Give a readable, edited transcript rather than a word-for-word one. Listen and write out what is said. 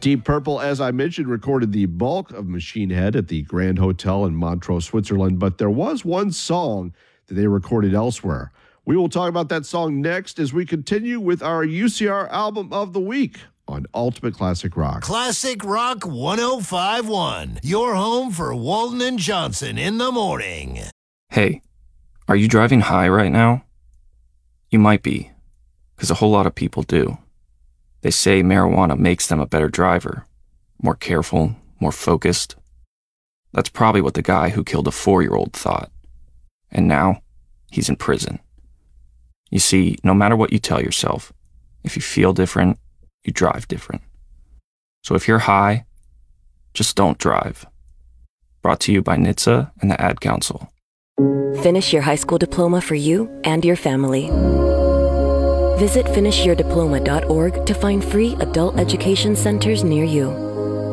Deep Purple, as I mentioned, recorded the bulk of Machine Head at the Grand Hotel in Montreux, Switzerland, but there was one song that they recorded elsewhere. We will talk about that song next as we continue with our UCR Album of the Week on Ultimate Classic Rock. Classic Rock 105.1, your home for Walton and Johnson in the morning. Hey, are you driving high right now? You might be, because a whole lot of people do. They say marijuana makes them a better driver, more careful, more focused. That's probably what the guy who killed a 4-year-old thought. And now, he's in prison. You see, no matter what you tell yourself, if you feel different, you drive different. So if you're high, just don't drive. Brought to you by NHTSA and the Ad Council. Finish your high school diploma for you and your family. Visit finishyourdiploma.org to find free adult education centers near you.